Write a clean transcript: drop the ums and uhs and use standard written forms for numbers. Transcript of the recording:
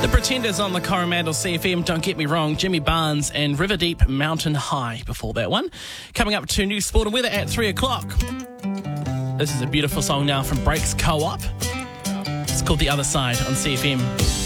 The Pretenders on the Coromandel CFM, don't get me wrong, Jimmy Barnes and River Deep Mountain High before that one. Coming up to new sport and weather at 3 o'clock. This is a beautiful song now from Breaks Co-op. It's called The Other Side on CFM.